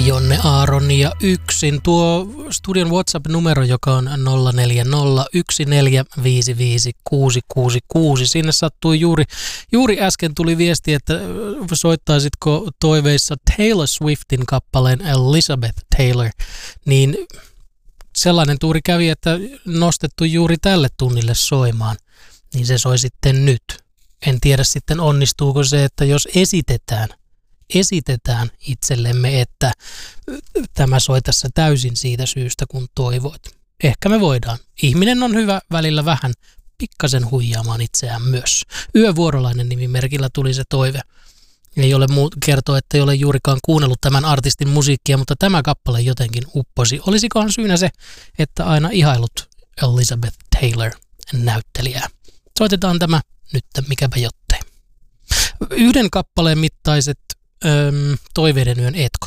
Jonne Aaron ja yksin. Tuo studion WhatsApp-numero, joka on 0401455666. Sinne sattui juuri äsken tuli viesti, että soittaisitko toiveissa Taylor Swiftin kappaleen Elizabeth Taylor. Niin sellainen tuuri kävi, että nostettu juuri tälle tunnille soimaan. Niin se soi sitten nyt. En tiedä sitten onnistuuko se, että jos esitetään itsellemme, että tämä soi tässä täysin siitä syystä, kun toivoit. Ehkä me voidaan. Ihminen on hyvä välillä vähän pikkasen huijaamaan itseään myös. Yövuorolainen nimimerkillä tuli se toive. Ei ole kertoa, että ei ole juurikaan kuunnellut tämän artistin musiikkia, mutta tämä kappale jotenkin upposi. Olisikohan syynä se, että aina ihailut Elizabeth Taylor näyttelijää. Soitetaan tämä nyt, mikäpä jottei. Yhden kappaleen mittaiset toiveiden yön